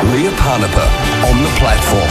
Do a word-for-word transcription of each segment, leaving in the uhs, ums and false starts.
Leah Parnapa on the platform.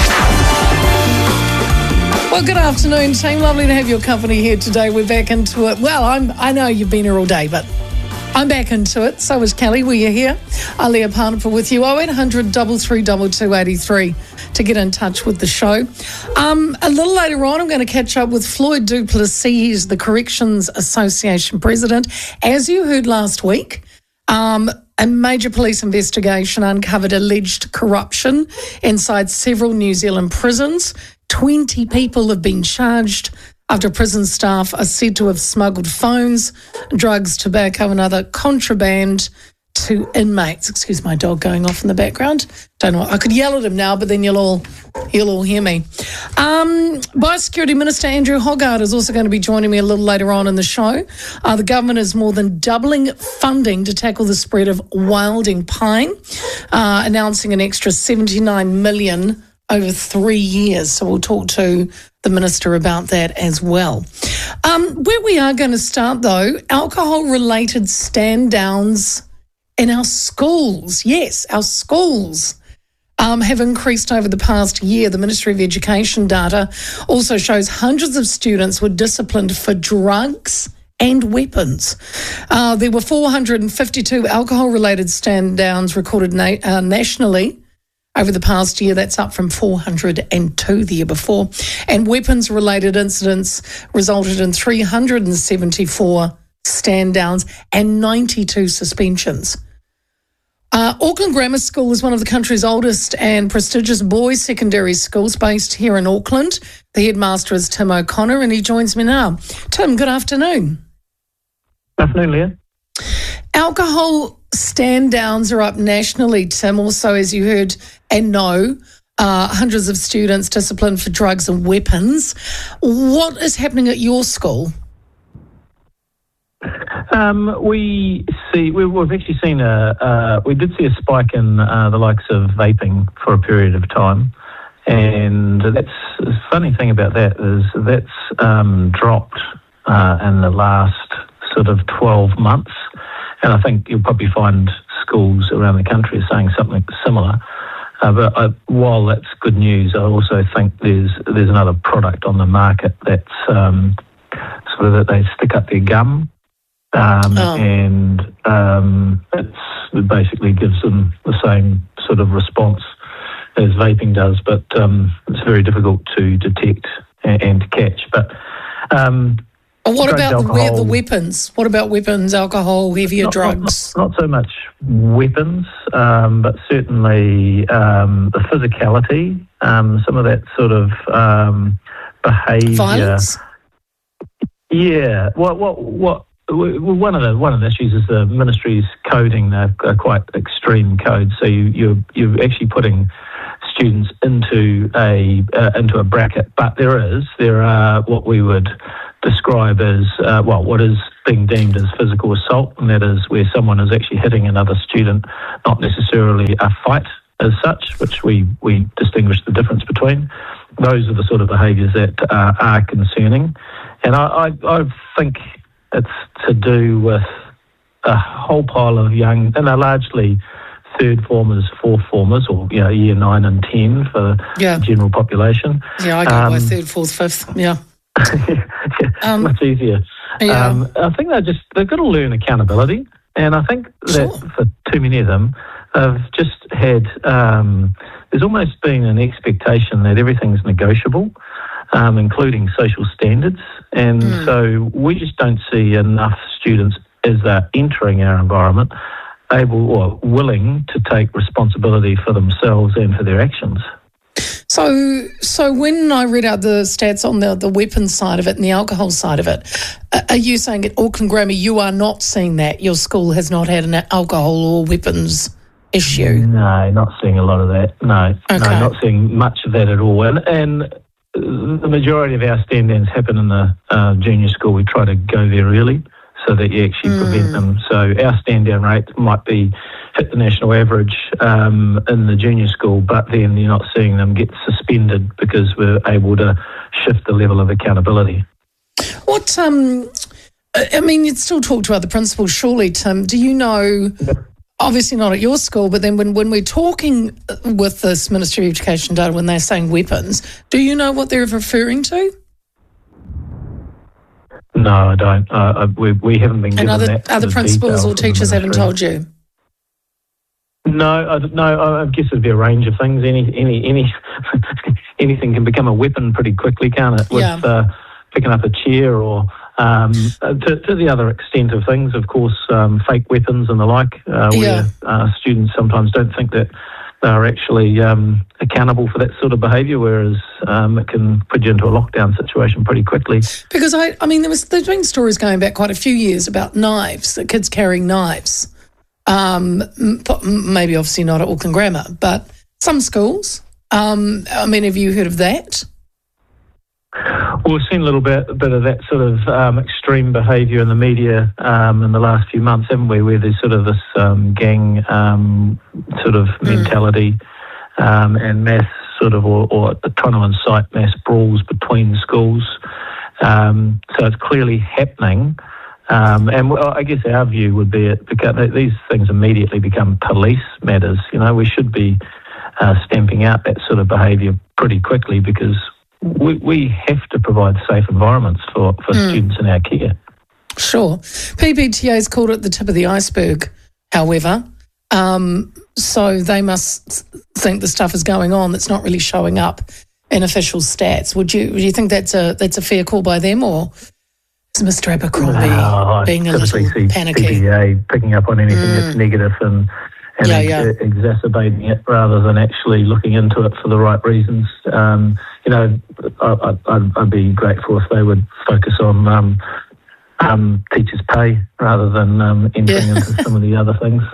Well, good afternoon, team. Lovely to have your company here today. We're back into it. Well, I'm, I know you've been here all day, but I'm back into it. So is Kelly. We're here. Uh, Leah Parnapa with you. oh eight hundred, three three two, two eight three to get in touch with the show. Um, a little later on, I'm going to catch up with Floyd du Plessis. He's the Corrections Association president. As you heard last week, um, a major police investigation uncovered alleged corruption inside several New Zealand prisons. twenty people have been charged after prison staff are said to have smuggled phones, drugs, tobacco and other contraband to inmates. Excuse my dog going off in the background. Don't know. I could yell at him now, but then you'll all you'll all hear me. Um, Biosecurity Minister Andrew Hoggard is also going to be joining me a little later on in the show. Uh, the government is more than doubling funding to tackle the spread of wilding pine, uh, announcing an extra seventy-nine million dollars over three years. So we'll talk to the Minister about that as well. Um, where we are going to start, though, alcohol-related stand-downs in our schools. Yes, our schools um, have increased over the past year. The Ministry of Education data also shows hundreds of students were disciplined for drugs and weapons. Uh, there were four hundred fifty-two alcohol-related stand-downs recorded na- uh, nationally over the past year. That's up from four hundred two the year before. And weapons-related incidents resulted in three hundred seventy-four stand-downs and ninety-two suspensions. Uh, Auckland Grammar School is one of the country's oldest and prestigious boys' secondary schools based here in Auckland. The headmaster is Tim O'Connor, and he joins me now. Tim, good afternoon. Good afternoon, Leah. Alcohol stand-downs are up nationally, Tim. Also, as you heard and know, uh, hundreds of students disciplined for drugs and weapons. What is happening at your school? Um, we see we, we've actually seen a uh, we did see a spike in uh, the likes of vaping for a period of time, and that's the funny thing about that is that's um, dropped uh, in the last sort of twelve months. And I think you'll probably find schools around the country are saying something similar. Uh, but I, while that's good news, I also think there's there's another product on the market that's um, sort of that they stick up their gum, um, oh. and um, it's, it basically gives them the same sort of response as vaping does, but um, it's very difficult to detect and, and to catch. But um, What drugs, about the, alcohol, the weapons? What about weapons, alcohol, heavier not, drugs? Not, not so much weapons, um, but certainly um, the physicality, um, some of that sort of um, behaviour. Violence? Yeah. What? What? What? One of the one of the issues is the ministry's coding. They've got quite extreme codes, so you, you're you're actually putting students into a uh, into a bracket. But there is there are what we would describe as, uh, well, what is being deemed as physical assault, and that is where someone is actually hitting another student, not necessarily a fight as such, which we, we distinguish the difference between. Those are the sort of behaviours that uh, are concerning. And I, I, I think it's to do with a whole pile of young, and they're largely third formers, fourth formers, or you know, year nine and ten for yeah. the general population. Yeah, I go um, by third, fourth, fifth, yeah. yeah, Um, much easier. Yeah. Um, I think they just they've got to learn accountability, and I think that Sure. for too many of them, they've just had. Um, there's almost been an expectation that everything's negotiable, um, including social standards, and Mm. so we just don't see enough students as they're entering our environment able or willing to take responsibility for themselves and for their actions. So, so when I read out the stats on the, the weapons side of it and the alcohol side of it, uh, are you saying at Auckland Grammar you are not seeing that? Your school has not had an alcohol or weapons issue? No, not seeing a lot of that. No, Okay. no, not seeing much of that at all. And, and the majority of our stand-downs happen in the uh, junior school. We try to go there early so that you actually mm. prevent them. So our stand-down rate might be hit the national average um, in the junior school, but then you're not seeing them get suspended because we're able to shift the level of accountability. What, um, I mean, you'd still talk to other principals, surely, Tim. Do you know obviously not at your school, but then when, when we're talking with this Ministry of Education data, when they're saying weapons, do you know what they're referring to? No, I don't. Uh, we, we haven't been given and other, that. other principals or teachers haven't told you? No, I, no. I guess it'd be a range of things. Any, any, any, anything can become a weapon pretty quickly, can't it? With yeah. uh, picking up a chair, or um, to, to the other extent of things, of course, um, fake weapons and the like, uh, yeah. where uh, students sometimes don't think that they are actually um, accountable for that sort of behaviour, whereas um, it can put you into a lockdown situation pretty quickly. Because I, I mean, there was there's been stories going back quite a few years about knives, that kids carrying knives. Um, maybe obviously not at Auckland Grammar, but some schools. Um, I mean, have you heard of that? Well, we've seen a little bit, a bit of that sort of um, extreme behaviour in the media um, in the last few months, haven't we? Where there's sort of this um, gang um, sort of mm. mentality um, and mass sort of, or, or trying to incite mass brawls between schools. Um, so it's clearly happening. Um, and well, I guess our view would be it because these things immediately become police matters. You know, we should be uh, stamping out that sort of behaviour pretty quickly, because we, we have to provide safe environments for, for mm. students in our care. Sure. P B T A's called it the tip of the iceberg, however. Um, so they must think the stuff is going on that's not really showing up in official stats. Would you, would you think that's a, that's a fair call by them, or is Mister Abercrombie oh, being a little see panicky? P B A picking up on anything mm. that's negative and, and yeah, ex- yeah. exacerbating it rather than actually looking into it for the right reasons. Um, you know, I, I, I'd be grateful if they would focus on um, um, teachers' pay rather than um, entering yeah. into some of the other things.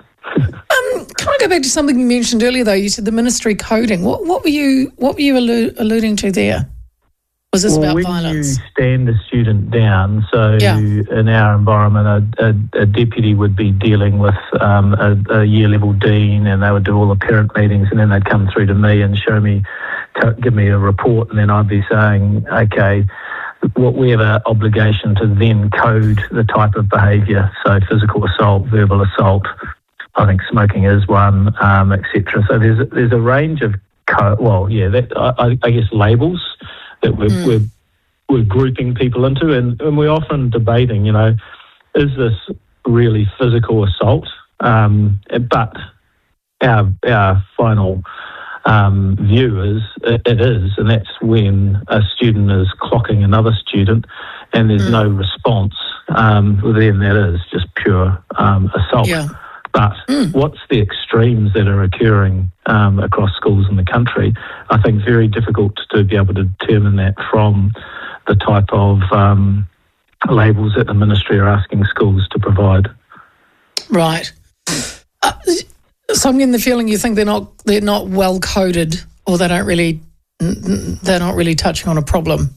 um, can I go back to something you mentioned earlier, though? You said the ministry coding. What, what were you What were you allu- alluding to there? Was this well, about when violence? you stand a student down, so yeah. in our environment, a, a, a deputy would be dealing with um, a, a year-level dean, and they would do all the parent meetings, and then they'd come through to me and show me, t- give me a report, and then I'd be saying, okay, what we have an obligation to then code the type of behaviour, so physical assault, verbal assault, I think smoking is one, um, et cetera. So there's there's a range of, co- well, yeah, that, I, I guess labels that we're, mm. we're we're grouping people into, and, and we're often debating, you know, is this really physical assault? Um, but our our final um, view is it, it is, and that's when a student is clocking another student, and there's mm. no response. Um, well, then that is just pure um, assault. Yeah. But mm. what's the extremes that are occurring um, across schools in the country? I think very difficult to be able to determine that from the type of um, labels that the ministry are asking schools to provide. Right. Uh, so I'm getting the feeling you think they're not they're not well coded, or they don't really they're not really touching on a problem.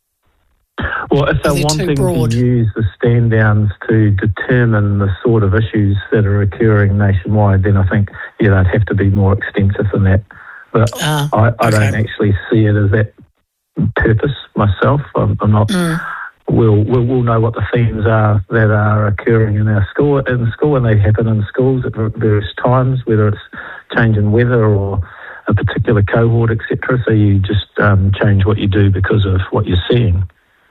Well, if they're, they're wanting to use the stand downs to determine the sort of issues that are occurring nationwide, then I think, yeah, they'd have to be more extensive than that. But uh, I, I okay. don't actually see it as that purpose myself. I'm, I'm not. Mm. We'll, we'll we'll know what the themes are that are occurring in our school, in school, and they happen in schools at various times, whether it's change in weather or a particular cohort, et cetera. So you just um, change what you do because of what you're seeing.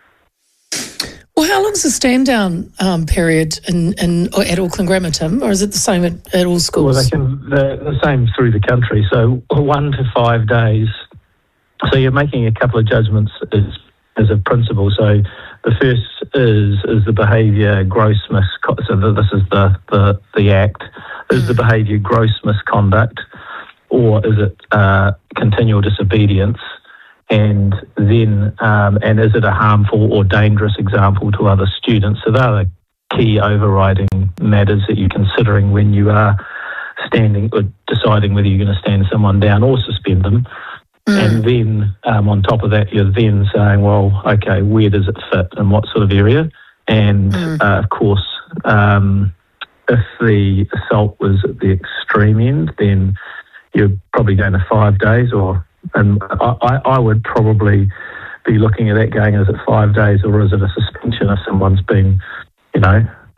Well, how long's the stand-down um, period in, in at Auckland Grammar, Tim, or is it the same at, at all schools? Well, they can, they're the same through the country, so one to five days. So you're making a couple of judgments as, as a principle. So the first is is the behaviour gross misconduct. So this is the, the, the act. Is mm. the behaviour gross misconduct, or is it uh, continual disobedience? And then, um, and is it a harmful or dangerous example to other students? So they're the key overriding matters that you're considering when you are standing or deciding whether you're going to stand someone down or suspend them. Mm. And then um, on top of that, you're then saying, well, okay, where does it fit and what sort of area? And mm. uh, of course, um, if the assault was at the extreme end, then you're probably going to five days or And I, I would probably be looking at that going, is it five days or is it a suspension if someone's been, you know,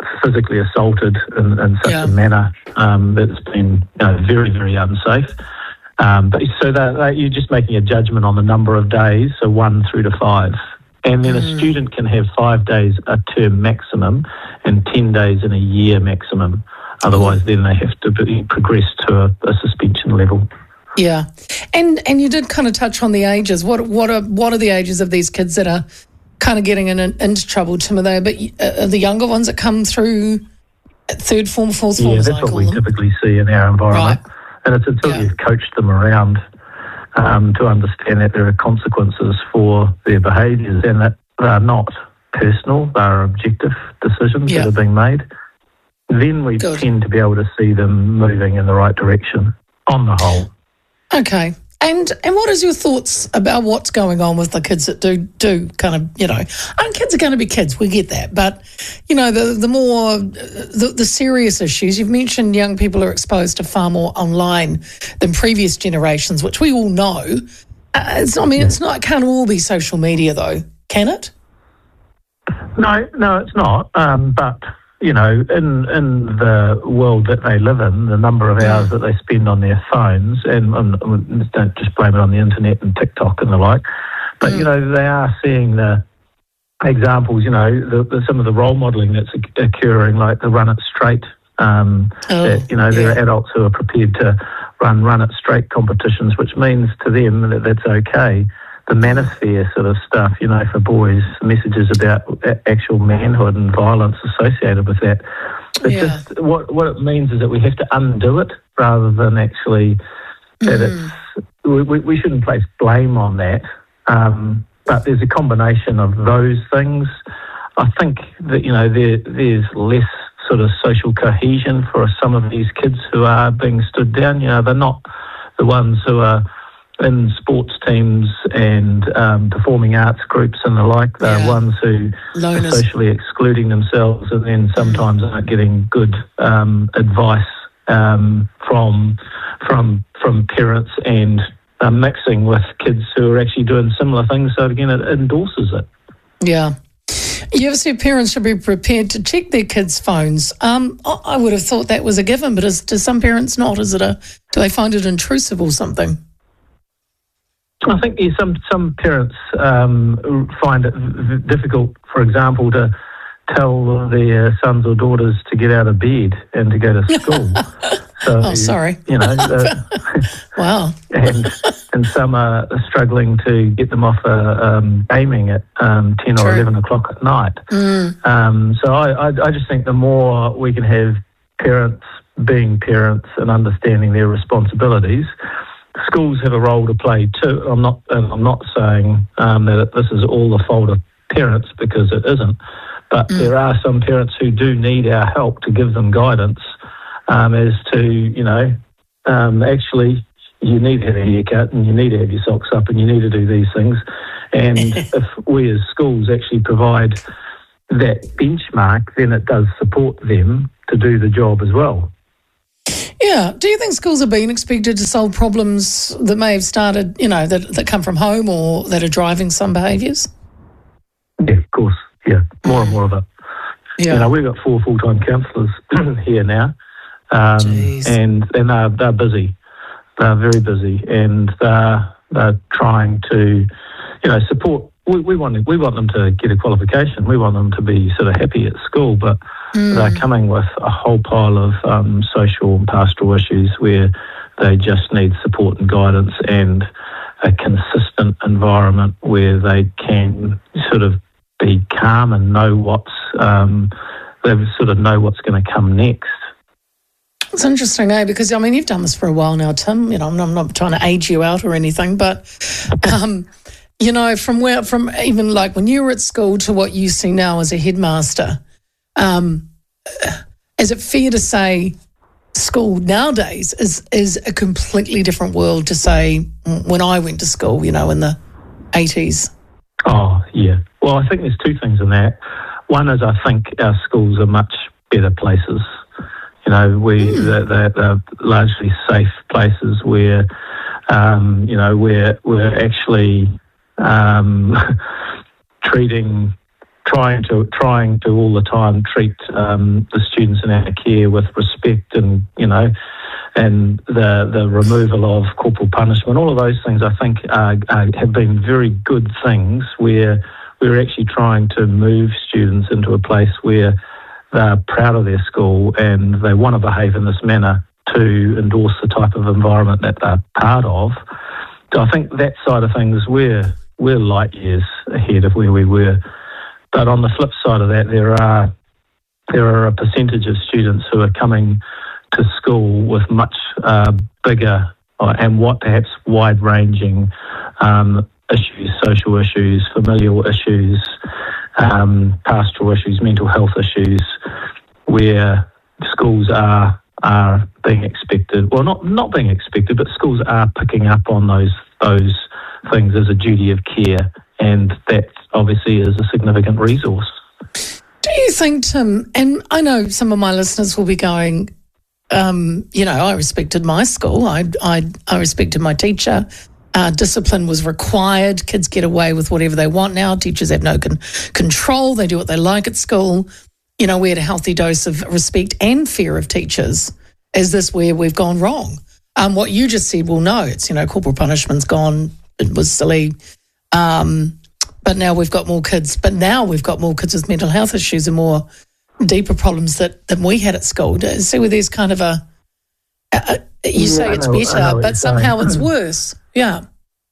physically assaulted in, in such Yeah. a manner um, that's been you know, very, very unsafe. Um, but so that, that you're just making a judgment on the number of days, so one through to five. And then Mm. a student can have five days a term maximum and ten days in a year maximum. Otherwise, then they have to be progressed to a, a suspension level. Yeah, and and you did kind of touch on the ages. What what are what are the ages of these kids that are kind of getting in, into trouble, Tim? Are they a bit, uh, the younger ones that come through third form, fourth form? Yeah, as that's I what call we them? typically see in our environment. Right. And it's until Yeah. you've coached them around um, to understand that there are consequences for their behaviours and that they are not personal, they are objective decisions Yeah. that are being made. Then we Good. tend to be able to see them moving in the right direction on the whole. Okay. And and what is your thoughts about what's going on with the kids that do do kind of, you know, and kids are going to be kids, we get that, but, you know, the the more, the, the serious issues, you've mentioned young people are exposed to far more online than previous generations, which we all know. Uh, it's, I mean, it's not, it can't all be social media though, can it? No, no, it's not. Um, but you know, in in the world that they live in, the number of hours that they spend on their phones, and, and don't just blame it on the internet and TikTok and the like, but you know, they are seeing the examples. You know, the, the, some of the role modelling that's occurring, like the Run It Straight. Um, Oh, that, you know, there yeah. are adults who are prepared to run Run It Straight competitions, which means to them that that's okay. The manosphere sort of stuff, you know, for boys, messages about a- actual manhood and violence associated with that. It's Yeah. just what what it means is that we have to undo it rather than actually that it's we, we we shouldn't place blame on that. Um, but there's a combination of those things. I think that you know there there's less sort of social cohesion for some of these kids who are being stood down. You know, they're not the ones who are in sports teams and um, performing arts groups and the like. They're Yeah. ones who Loners. are socially excluding themselves and then sometimes aren't getting good um, advice um, from from from parents and uh, mixing with kids who are actually doing similar things. So again, it endorses it. Yeah. You ever said parents should be prepared to check their kids' phones. Um, I I would have thought that was a given, but is, do some parents not? Is it a, do they find it intrusive or something? I think yeah, some some parents um, find it v- difficult, for example, to tell their sons or daughters to get out of bed and to go to school. So, Oh, sorry. You know, uh, Wow. and and some are struggling to get them off uh, um, gaming at um, ten True. or eleven o'clock at night. Mm. Um, so I, I I just think the more we can have parents being parents and understanding their responsibilities. Schools have a role to play too. I'm not, and I'm not saying um, that this is all the fault of parents because it isn't. But Mm. there are some parents who do need our help to give them guidance um, as to, you know, um, actually you need to have a haircut and you need to have your socks up and you need to do these things. And if we as schools actually provide that benchmark, then it does support them to do the job as well. Yeah. Do you think schools are being expected to solve problems that may have started, you know, that, that come from home or that are driving some behaviours? Yeah, of course. Yeah, more and more of it. Yeah. You know, we've got four full-time counsellors here now, um, Jeez. and and they're, they're busy. They're very busy, and they're, they're trying to, you know, support. We, we want we want them to get a qualification. We want them to be sort of happy at school, but Mm. they're coming with a whole pile of um, social and pastoral issues where they just need support and guidance and a consistent environment where they can sort of be calm and know what's um, they sort of know what's going to come next. It's interesting, eh? Because, I mean, you've done this for a while now, Tim. You know, I'm not, I'm not trying to age you out or anything, but, um, you know, from where, from even like when you were at school to what you see now as a headmaster, um, is it fair to say school nowadays is, is a completely different world to say when I went to school, you know, in the eighties? Oh, yeah. Well, I think there's two things in that. One is I think our schools are much better places. You know, we Mm. they're, they're, they're largely safe places where, um, you know, we're we're actually um, treating trying to trying to all the time treat um, the students in our care with respect, and you know, and the the removal of corporal punishment, all of those things, I think, are, are, have been very good things where we're actually trying to move students into a place where they're proud of their school and they want to behave in this manner to endorse the type of environment that they're part of. So I think that side of things, we're we're light years ahead of where we were. But on the flip side of that, there are there are a percentage of students who are coming to school with much uh, bigger uh, and what perhaps wide-ranging um, issues, social issues, familial issues, um, pastoral issues, mental health issues, where schools are are being expected, well, not not being expected, but schools are picking up on those those things as a duty of care, and that obviously is a significant resource. Do you think, Tim, and I know some of my listeners will be going, um, you know, I respected my school, I I, I respected my teacher, uh, discipline was required, kids get away with whatever they want now, teachers have no con- control, they do what they like at school. You know, we had a healthy dose of respect and fear of teachers. Is this where we've gone wrong? Um, what you just said, well, no, it's, you know, corporal punishment's gone. It was silly. Um, but now we've got more kids. But now we've got more kids with mental health issues and more deeper problems that, than we had at school. So where there's kind of a, a you yeah, say it's know, better, but somehow saying. it's worse. Yeah.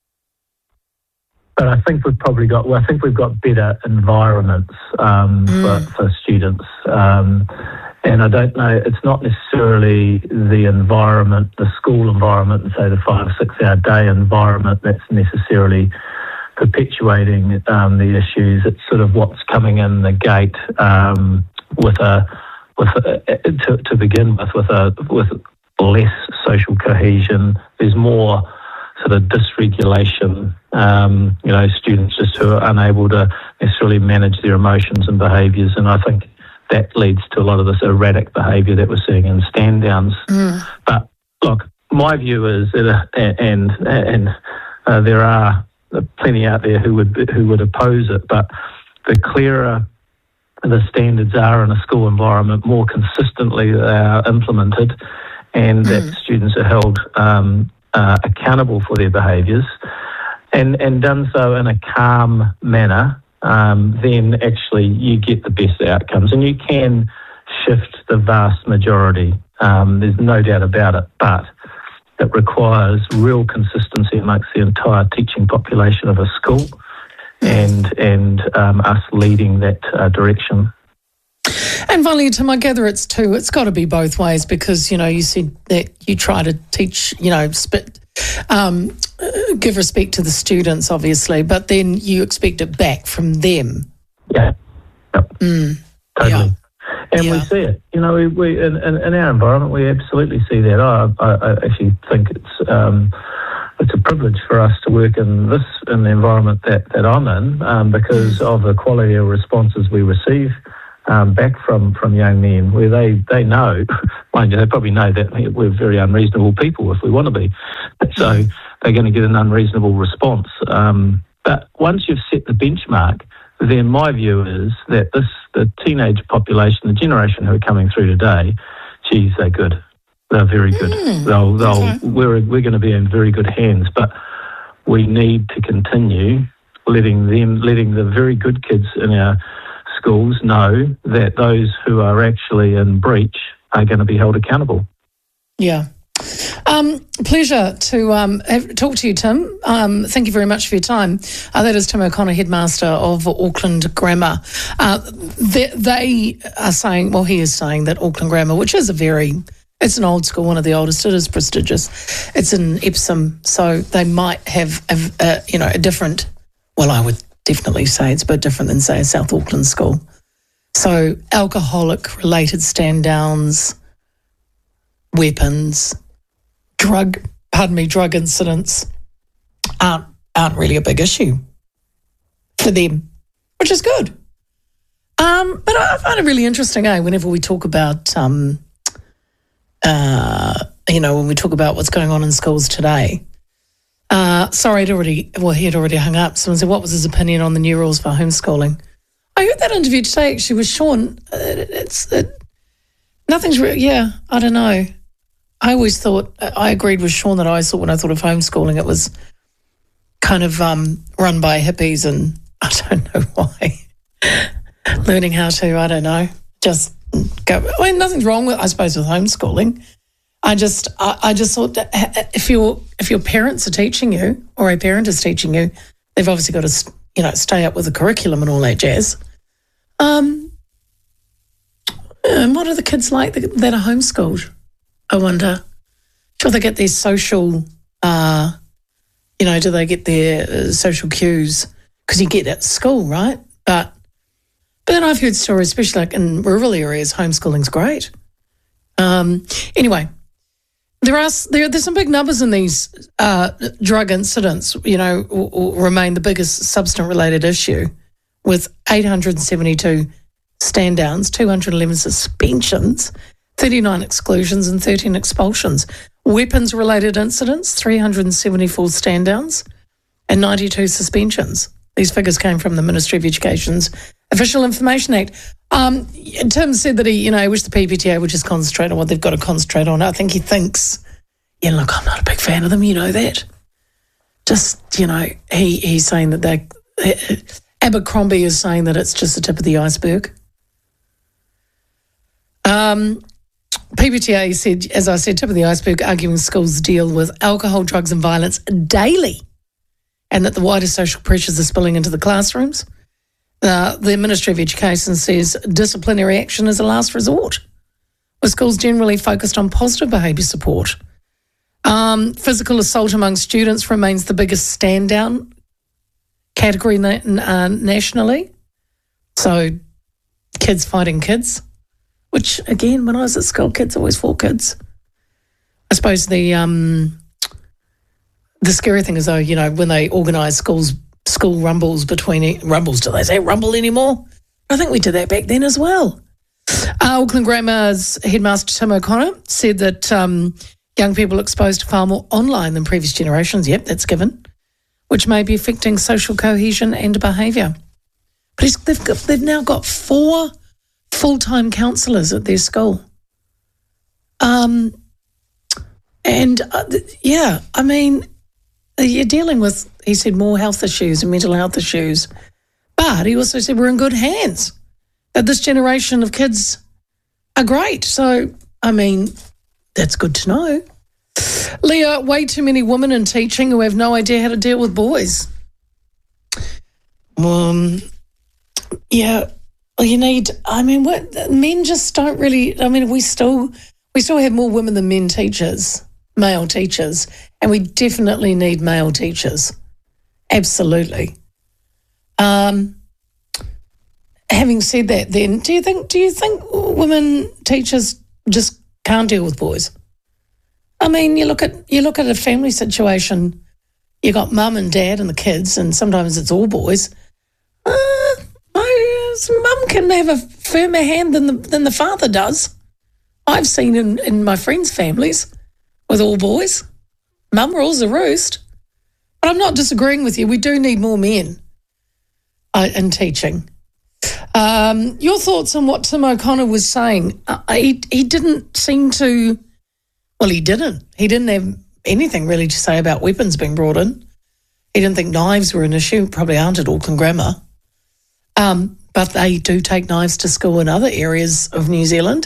But I think we've probably got, well, I think we've got better environments um, mm. for, for students. Um, and I don't know, it's not necessarily the environment, the school environment, and say the five, six hour day environment that's necessarily perpetuating um, the issues. It's sort of what's coming in the gate um, with a, with a, to, to begin with, with a, with less social cohesion. There's more sort of dysregulation, um, you know, students just who are unable to necessarily manage their emotions and behaviours, and I think that leads to a lot of this erratic behaviour that we're seeing in stand downs. Mm. But look, my view is that, uh, and and uh, there are plenty out there who would who would oppose it, but the clearer the standards are in a school environment, more consistently they are implemented, and mm. that students are held um, Uh, accountable for their behaviours, and, and done so in a calm manner, um, then actually you get the best outcomes, and you can shift the vast majority. Um, there's no doubt about it, but it requires real consistency amongst the entire teaching population of a school, and and um, us leading that uh, direction. And finally, Tim, I gather it's too, it's got to be both ways, because, you know, you said that you try to teach, you know, spit, um, give respect to the students, obviously, but then you expect it back from them. Yeah. Yep. Mm. Totally. Yeah. And yeah. we see it. You know, we, we in, in, in our environment, we absolutely see that. I, I, I actually think it's um, it's a privilege for us to work in this, in the environment that, that I'm in, um, because mm. of the quality of responses we receive Um, back from, from young men, where they, they know, mind you, they probably know that we're very unreasonable people if we want to be. So they're going to get an unreasonable response. Um, but once you've set the benchmark, then my view is that this the teenage population, the generation who are coming through today, geez, they're good. They're very good. Mm, they'll, they'll, okay. We're we're going to be in very good hands. But we need to continue letting them, letting the very good kids in our schools know that those who are actually in breach are going to be held accountable. Yeah. Um, pleasure to um, have, talk to you, Tim. Um, thank you very much for your time. Uh, that is Tim O'Connor, Headmaster of Auckland Grammar. Uh, they, they are saying, well, he is saying that Auckland Grammar, which is a very, it's an old school, one of the oldest, it is prestigious. It's in Epsom, so they might have, a, a, you know, a different, well, I would definitely say it's a bit different than, say, a South Auckland school. So alcoholic-related stand-downs, weapons, drug, pardon me, drug incidents aren't, aren't really a big issue for them, which is good. Um, but I find it really interesting, eh, whenever we talk about, um, uh, you know, when we talk about what's going on in schools today. Uh, sorry, I'd already, well, he had already hung up. Someone said, what was his opinion on the new rules for homeschooling? I heard that interview today actually with Sean. Uh, it's it, nothing's real. Yeah, I don't know. I always thought, I agreed with Sean that I thought when I thought of homeschooling, it was kind of um, run by hippies, and I don't know why. Learning how to, I don't know, just go. I mean, nothing's wrong with, I suppose, with homeschooling. I just, I, I just thought that if your if your parents are teaching you, or a parent is teaching you, they've obviously got to, you know, stay up with the curriculum and all that jazz. Um, and what are the kids like that, that are homeschooled? I wonder. Sure, they get their social, uh, you know, do they get their uh, social cues? Because you get it at school, right? But, but then I've heard stories, especially like in rural areas, homeschooling's great. Um, anyway, there are there, there's some big numbers in these uh, drug incidents, you know, will, will remain the biggest substance-related issue, with eight hundred seventy-two stand-downs, two hundred eleven suspensions, thirty-nine exclusions and thirteen expulsions. Weapons-related incidents, three hundred seventy-four stand-downs and ninety-two suspensions. These figures came from the Ministry of Education's Official Information Act. Um, Tim said that he, you know, wished the P P T A would just concentrate on what they've got to concentrate on. I think he thinks, yeah, look, I'm not a big fan of them, you know that. Just, you know, he he's saying that they, Abercrombie is saying that it's just the tip of the iceberg. Um, P P T A said, as I said, tip of the iceberg, arguing schools deal with alcohol, drugs and violence daily, and that the wider social pressures are spilling into the classrooms. Uh, the Ministry of Education says disciplinary action is a last resort, with schools generally focused on positive behaviour support. Um, physical assault among students remains the biggest stand-down category na- uh, nationally. So kids fighting kids, which, again, when I was at school, kids always fought kids. I suppose the um, the scary thing is, though, you know, when they organise schools school rumbles between rumbles, do they say rumble anymore? I think we did that back then as well. Uh, Auckland Grammar's headmaster Tim O'Connor said that um, young people are exposed to far more online than previous generations. Yep, that's given, which may be affecting social cohesion and behaviour. But he's, they've got, they've now got four full-time counsellors at their school. Um, and uh, yeah, I mean, you're dealing with, he said, more health issues and mental health issues. But he also said we're in good hands, that this generation of kids are great. So, I mean, that's good to know. Leah, way too many women in teaching who have no idea how to deal with boys. Um, yeah, well, you need, I mean, what, men just don't really, I mean, we still, we still have more women than men teachers, male teachers, and we definitely need male teachers. Absolutely. Um, having said that, then, do you think do you think women teachers just can't deal with boys? I mean, you look at you look at a family situation. You got mum and dad and the kids, and sometimes it's all boys. Uh, mum can have a firmer hand than the than the father does. I've seen in, in my friends' families with all boys. Mum rules the roost. But I'm not disagreeing with you. We do need more men uh, in teaching. Um, your thoughts on what Tim O'Connor was saying? Uh, he, he didn't seem to, well, he didn't. He didn't have anything really to say about weapons being brought in. He didn't think knives were an issue, probably aren't at Auckland Grammar. Um, but they do take knives to school in other areas of New Zealand.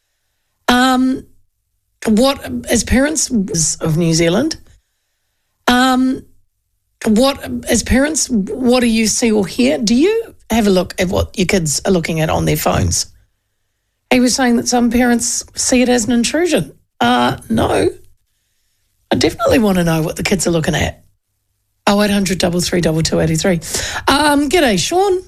Um, what, as parents of New Zealand, um, what, as parents, what do you see or hear? Do you have a look at what your kids are looking at on their phones? He was saying that some parents see it as an intrusion. Uh, no. I definitely want to know what the kids are looking at. oh eight hundred, three three two, two eight three. Um, g'day, Sean.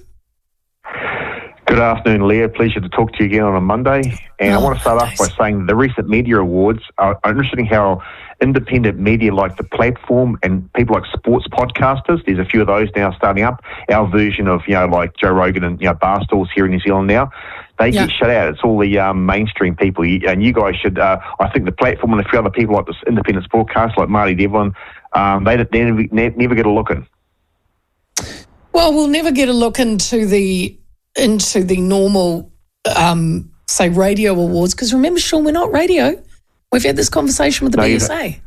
Good afternoon, Leah. Pleasure to talk to you again on a Monday. And oh, I want to start nice. off by saying the recent media awards are, are interesting how independent media like The Platform and people like sports podcasters, there's a few of those now starting up, our version of, you know, like Joe Rogan and, you know, Barstools here in New Zealand now, they yeah. get shut out. It's all the um, mainstream people. And you guys should, uh, I think The Platform and a few other people like this independent sportcast like Marty Devlin, um, they, they never, never get a look in. Well, we'll never get a look into the into the normal, um, say, radio awards, because remember, Sean, we're not radio. We've had this conversation with the No, B you S A.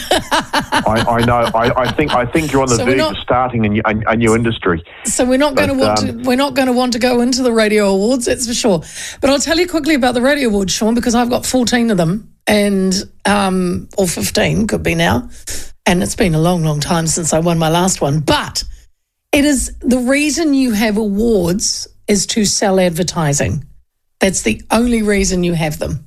I, I know. I, I think I think you're on the So we're verge not- of starting a new, a, a new industry. So we're not going to But, want um, to. We're not going to want to go into the radio awards. That's for sure. But I'll tell you quickly about the radio awards, Sean, because I've got fourteen of them, and um, or fifteen could be now, and it's been a long, long time since I won my last one. But it is the reason you have awards is to sell advertising. That's the only reason you have them.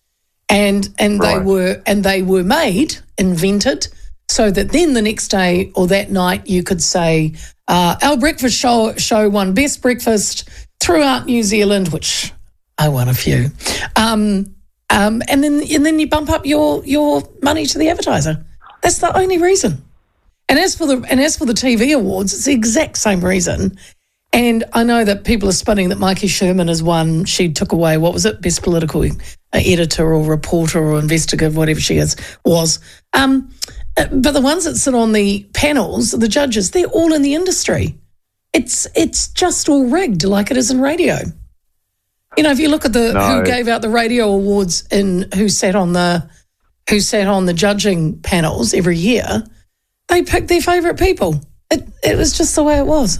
And and they Right. were and they were made, invented, so that then the next day or that night you could say, uh, our breakfast show show won best breakfast throughout New Zealand, which I won a few. Um, um, and then and then you bump up your your money to the advertiser. That's the only reason. And as for the and as for the T V awards, it's the exact same reason. And I know that people are spinning that Mikey Sherman has won. She took away, what was it, best political uh, editor or reporter or investigative, whatever she is, was. Um, uh, but the ones that sit on the panels, the judges, they're all in the industry. It's it's just all rigged like it is in radio. You know, if you look at the No. who gave out the radio awards and who sat on the who sat on the judging panels every year, they picked their favourite people. It it was just the way it was.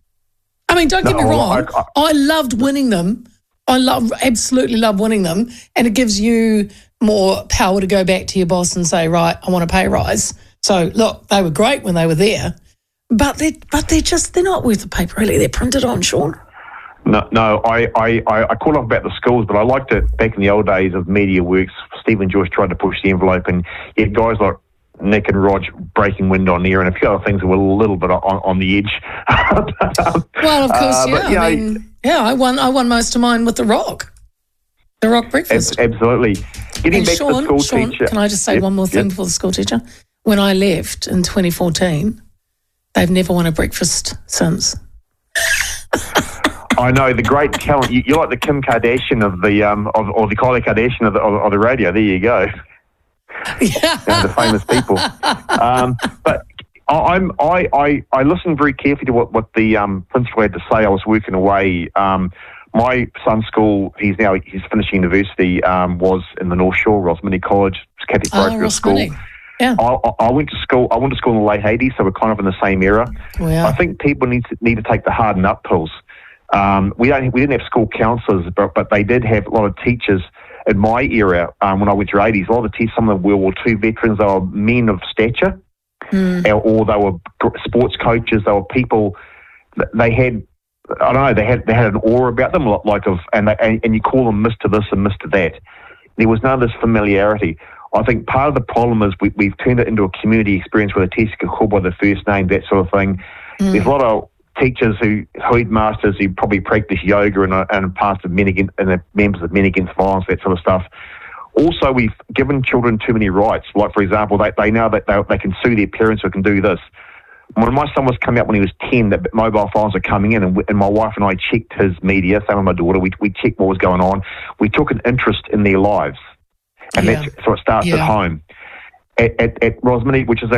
I mean, don't get No, me wrong. I- I, loved winning them. I love, absolutely love winning them, and it gives you more power to go back to your boss and say, right, I want a pay rise. So look, they were great when they were there, but they but they're just they're not worth the paper really. They're printed on, Sean. No, no, I, I, I, I call off about the schools, but I liked it back in the old days of Media Works. Stephen Joyce tried to push the envelope, and you had guys like Nick and Rog breaking wind on there, and a few other things that were a little bit on, on the edge. Well, of course, Uh, yeah. but, you I know, mean, yeah, I won. I won most of mine with the Rock, the Rock breakfast. Ab- absolutely. Getting And back Sean, to the school Sean, teacher. can I just say Yep, one more thing yep. before the school teacher? When I left in twenty fourteen, they've never won a breakfast since. I know, the great talent. You, you're like the Kim Kardashian of the um of or the Kylie Kardashian of the of, of the radio. There you go. Yeah. You know, the famous people. Um, but I, I'm I, I I listened very carefully to what what the um, principal had to say. I was working away. Um, my son's school, he's now he's finishing university. Um, was in the North Shore, Rosmini College, Catholic Oh, Parochial School. Rosmini. Yeah. I, I I went to school. I went to school in the late eighties, so we're kind of in the same era. Yeah. I think people need to need to take the hard nut pills. Um, we don't we didn't have school counsellors, but but they did have a lot of teachers in my era. Um, when I went through eighties, a lot of the teachers, some of the World War Two veterans, they were men of stature, Mm. or, or they were gr- sports coaches. They were people. They had I don't know. They had they had an aura about them, like of and they, and, and you call them Mister This and Mister That. There was none of this familiarity. I think part of the problem is we, we've turned it into a community experience where the teachers can call by their first name, that sort of thing. Mm. There's a lot of teachers who, headmasters who probably practice yoga and are, and are part of men against, and are members of Men Against Violence, that sort of stuff. Also, we've given children too many rights. Like, for example, they, they know that they, they can sue their parents or can do this. When my son was coming out when he was ten, that mobile phones were coming in, and, we, and my wife and I checked his media, same with my daughter, we, we checked what was going on. We took an interest in their lives. And Yeah. that's, so it starts Yeah. at home. At, at, at Rosmini, which is